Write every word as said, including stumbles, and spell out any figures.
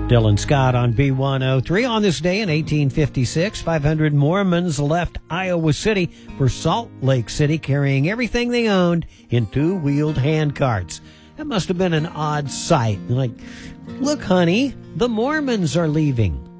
Dylan Scott on B one oh three. On this day in eighteen fifty-six, five hundred Mormons left Iowa City for Salt Lake City, carrying everything they owned in two-wheeled handcarts. That must have been an odd sight. Like, look, honey, the Mormons are leaving.